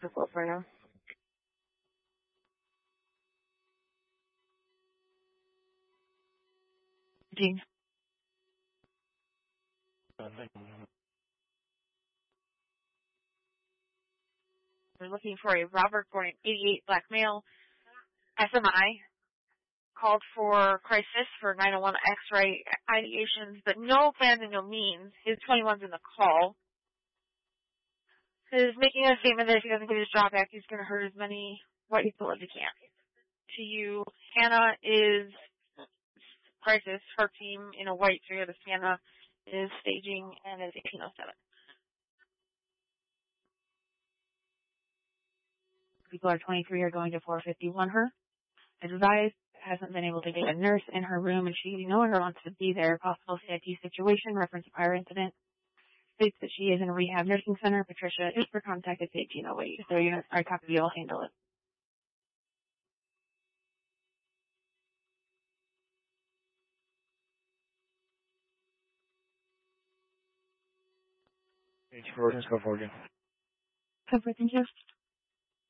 Dr. Wolf right now. Dean. We're looking for a Robert Gordon, 88, black male, SMI. Called for crisis for 901 X-ray ideations, but no plans and no means. His 21's in the call. Is making a statement that if he doesn't get his job back, he's going to hurt as many white people as he can. To you, Hannah is crisis. Her team in a white Toyota Sienna is staging and is 1807. People are 23 are going to 451 her. Advised, hasn't been able to get a nurse in her room and she no longer wants to be there. Possible CIT situation, reference prior incident. States that she is in a rehab nursing center. Patricia is for contact at 1808. So I copy you, I'll handle it. H4, go forward. Comfort, thank you.